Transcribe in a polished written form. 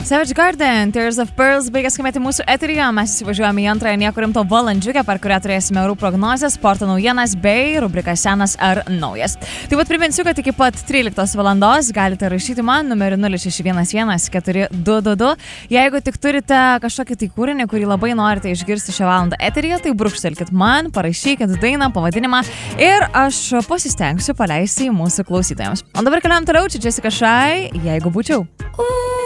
Savage Garden, Tears of Pearls baigė skambėti mūsų eteryje. Mes įsivažiuojame į antrąją nieko rimto valandžiukę, per kurią turėsime orų prognozes, sporto naujienas bei rubriką Senas ar naujas. Taip pat priminsiu, kad iki pat 13 valandos galite rašyti man numeriu 0611 4222. Jeigu tik turite kažkokį tai kūrinį, kurį labai norite išgirsti šią valandą eteryje, tai brūkštelkit man, parašykit dainą, pavadinimą ir aš pasistengsiu paleisti į mūsų klausytojams. O dabar keliam toliau, čia Jessica Shy, jeigu būčiau.